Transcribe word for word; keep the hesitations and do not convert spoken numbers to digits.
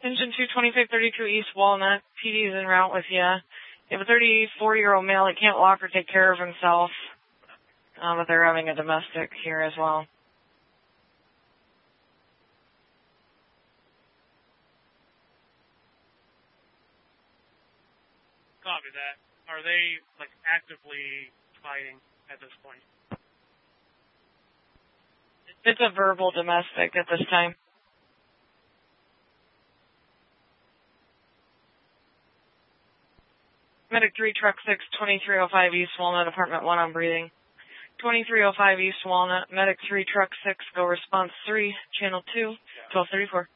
Engine two, twenty-five thirty-two East Walnut. P D's en route with you. You have a thirty-four-year-old male that can't walk or take care of himself, um, but they're having a domestic here as well. Copy that. Are they, like, actively fighting at this point? It's a verbal domestic at this time. Medic three, Truck six, twenty-three oh five East Walnut, Apartment one on breathing. twenty-three oh five East Walnut, Medic three, Truck six, go response three, Channel two, twelve thirty-four.